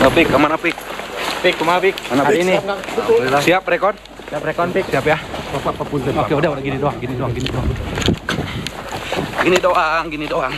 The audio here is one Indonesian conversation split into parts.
Pik, kemana Pik? Pik, kumaha Pik? Mana Pik? Hari ini. Alhamdulillah. Siap rekon? Siap rekon Pik. Siap ya? Oke, udah gini doang. Gini doang.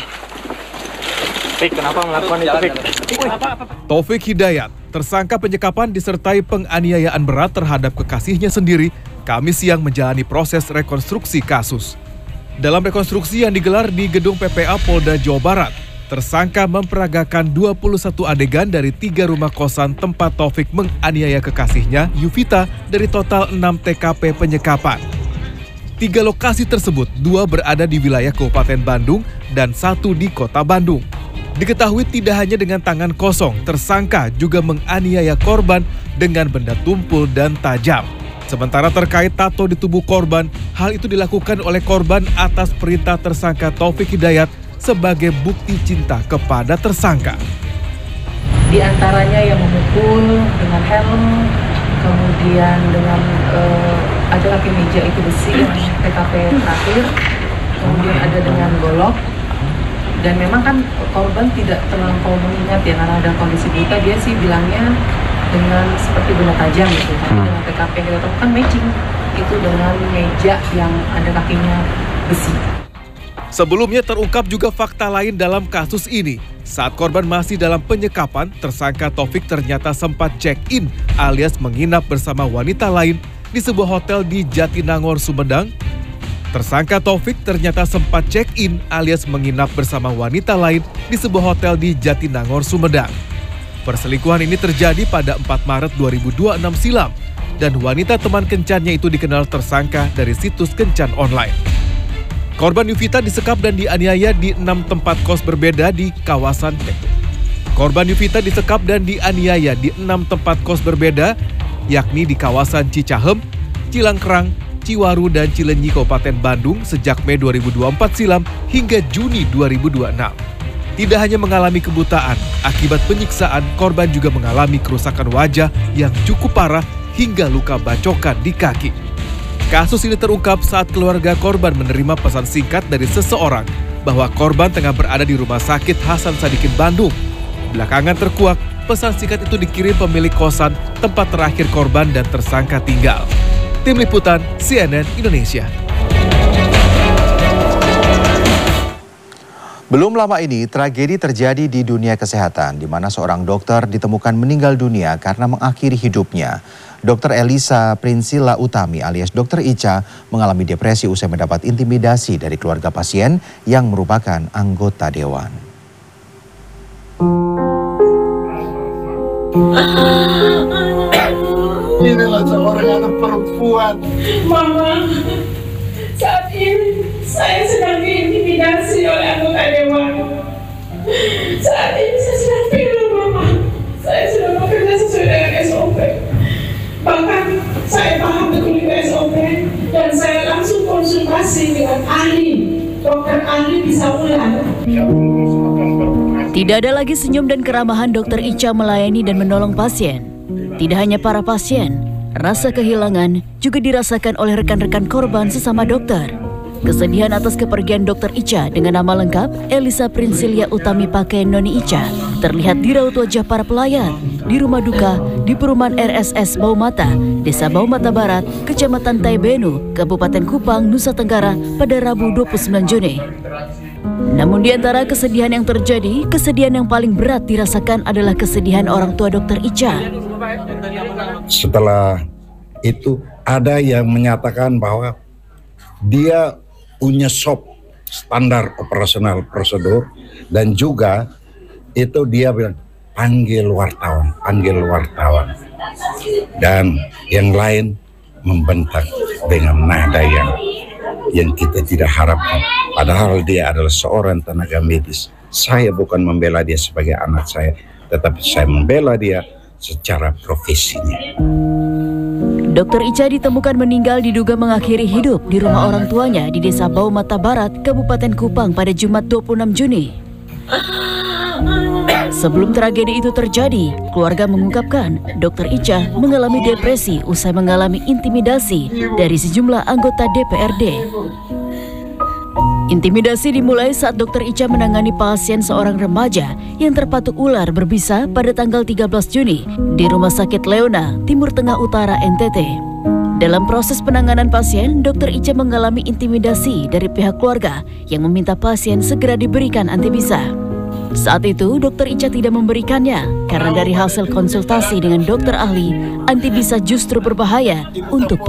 Pik, kenapa melakukan itu Pik? Taufik Hidayat, tersangka penyekapan disertai penganiayaan berat terhadap kekasihnya sendiri, Kamis siang menjalani proses rekonstruksi kasus. Dalam rekonstruksi yang digelar di gedung PPA Polda Jawa Barat, tersangka memperagakan 21 adegan dari 3 rumah kosan tempat Taufik menganiaya kekasihnya, Yuvita, dari total 6 TKP penyekapan. 3 lokasi tersebut, 2 berada di wilayah Kabupaten Bandung dan 1 di Kota Bandung. Diketahui tidak hanya dengan tangan kosong, tersangka juga menganiaya korban dengan benda tumpul dan tajam. Sementara terkait tato di tubuh korban, hal itu dilakukan oleh korban atas perintah tersangka Taufik Hidayat sebagai bukti cinta kepada tersangka. Di antaranya yang memukul dengan helm, kemudian dengan ada kaki meja itu besi yang TKP terakhir, kemudian ada dengan golok. Dan memang kan korban tidak terlampau mengingat ya, karena ada kondisi buta, dia sih bilangnya dengan seperti benda tajam gitu. Tapi dengan TKP yang kita temukan matching itu dengan meja yang ada kakinya besi. Sebelumnya terungkap juga fakta lain dalam kasus ini. Saat korban masih dalam penyekapan, tersangka Taufik ternyata sempat check-in alias menginap bersama wanita lain di sebuah hotel di Jatinangor, Sumedang. Tersangka Taufik ternyata sempat check-in alias menginap bersama wanita lain di sebuah hotel di Jatinangor, Sumedang. Perselingkuhan ini terjadi pada 4 Maret 2026 silam dan wanita teman kencannya itu dikenal tersangka dari situs kencan online. Korban Yuvita disekap dan dianiaya di 6 tempat kos berbeda di kawasan Korban Yuvita disekap dan dianiaya di 6 tempat kos berbeda, yakni di kawasan Cicahem, Cilangkrang, Ciwaru, dan Cilenyi, Kabupaten Bandung sejak Mei 2024 silam hingga Juni 2026. Tidak hanya mengalami kebutaan, akibat penyiksaan, korban juga mengalami kerusakan wajah yang cukup parah hingga luka bacokan di kaki. Kasus ini terungkap saat keluarga korban menerima pesan singkat dari seseorang bahwa korban tengah berada di Rumah Sakit Hasan Sadikin, Bandung. Belakangan terkuak, pesan singkat itu dikirim pemilik kosan tempat terakhir korban dan tersangka tinggal. Tim Liputan CNN Indonesia. Belum lama ini, tragedi terjadi di dunia kesehatan, di mana seorang dokter ditemukan meninggal dunia karena mengakhiri hidupnya. Dr. Elisa Prinsila Utami alias Dr. Ica mengalami depresi usai mendapat intimidasi dari keluarga pasien yang merupakan anggota dewan. Inilah seorang anak perempuan. Mama, saat ini saya sedang diintimidasi oleh anggota dewan. Saat ini saya sedang pilu, Mama. Saya sudah bekerja sesuai dengan SOP. Bahkan saya paham betul dengan SOP dan saya langsung konsultasi dengan ahli. Dokter ahli bisa ulang. Tidak ada lagi senyum dan keramahan Dr. Ica melayani dan menolong pasien. Tidak hanya para pasien, rasa kehilangan juga dirasakan oleh rekan-rekan korban sesama dokter. Kesedihan atas kepergian Dr. Ica dengan nama lengkap Elisa Prinsilia Utami Pakai Noni Ica terlihat di raut wajah para pelayan di rumah duka di perumahan RSS Baumata, Desa Baumata Barat, Kecamatan Taibenu, Kabupaten Kupang, Nusa Tenggara pada Rabu 29 Juni. Namun di antara kesedihan yang terjadi, kesedihan yang paling berat dirasakan adalah kesedihan orang tua Dr. Ica. Setelah itu ada yang menyatakan bahwa dia punya SOP, standar operasional prosedur, dan juga itu dia bilang panggil wartawan, dan yang lain membentak dengan nada yang kita tidak harapkan. Padahal dia adalah seorang tenaga medis. Saya bukan membela dia sebagai anak saya, tetapi saya membela dia secara profesinya. Dr. Ica ditemukan meninggal diduga mengakhiri hidup di rumah orang tuanya di Desa Baumata Barat, Kabupaten Kupang pada Jumat 26 Juni. Sebelum tragedi itu terjadi, keluarga mengungkapkan Dr. Ica mengalami depresi usai mengalami intimidasi dari sejumlah anggota DPRD. Intimidasi dimulai saat Dr. Ica menangani pasien seorang remaja yang terpatuk ular berbisa pada tanggal 13 Juni di Rumah Sakit Leona, Timur Tengah Utara, NTT. Dalam proses penanganan pasien, Dr. Ica mengalami intimidasi dari pihak keluarga yang meminta pasien segera diberikan antibisa. Saat itu, Dr. Ica tidak memberikannya karena dari hasil konsultasi dengan dokter ahli, antibisa justru berbahaya untuk